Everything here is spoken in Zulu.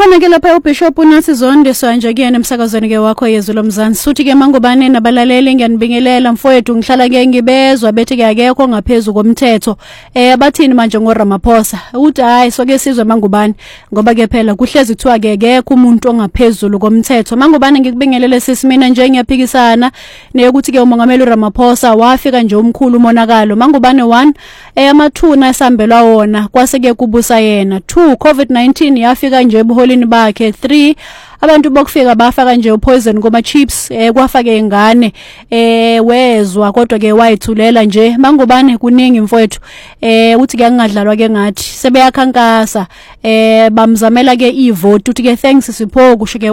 Ukhona ke lapha uBishop uNathi Zondo sanje kuyena emsakazweni ke wakho yezwe lomzansi. Suthi ke mangubane nabalaleli ngiyanibingelela mfowethu ngihlala ke ngibezwa bethi ke akekho ngaphezulu komthetho. Abathini manje ngoRamaphosa? Uthi hayi soke sizwe mangubane ngoba ke phela kuhlezi kuthiwa ke akekho umuntu ongaphezulu komthetho. Mangubane ngikubingelele sisi mina nje ngiyaphikisana neyokuthi ke umongameli uRamaphosa wafika nje umkhulu umonakalo. Mangubane 1 amathuna esambelwa wona kwase ke kubusa yena. 2 COVID-19 yafika nje ebuholini bakhe. 3 abantu bokufika bafaka nje upoison kuma chips kwafake ingane wezwa kodwa ke wayithulela nje. Mangubane kuningi mfowethu uthi ke ngingadlalwa ke ngathi sebeyakhankasa bamzamela ke ivote uthi ke thanks Sipho kusho ke